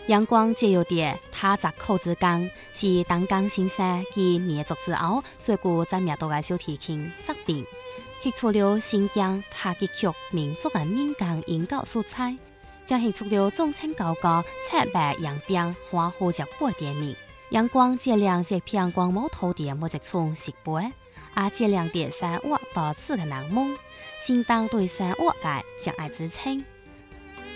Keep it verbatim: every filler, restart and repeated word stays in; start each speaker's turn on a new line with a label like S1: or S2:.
S1: 阳光借由碟他杂口之间，是东江先生继灭族之后最具知名度的小提琴作品，吸出了新疆塔吉克民族的民间音乐素材，更吸出了众称高歌赤白洋边花火节八点名。阳光借亮这片光芒土地每一寸石碑，也借亮第三我到此的人梦，心当对生活界将爱之称。